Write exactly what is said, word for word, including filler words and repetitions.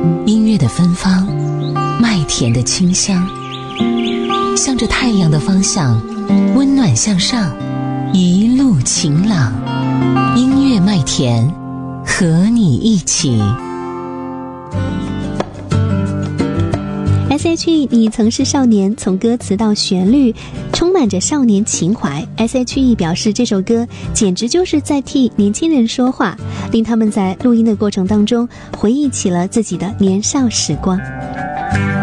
音乐的芬芳，麦田的清香，向着太阳的方向，温暖向上，一路晴朗。音乐麦田，和你一起。 S H E 你曾是少年，从歌词到旋律充满着少年情怀。 S H E 表示这首歌简直就是在替年轻人说话，令他们在录音的过程当中回忆起了自己的年少时光。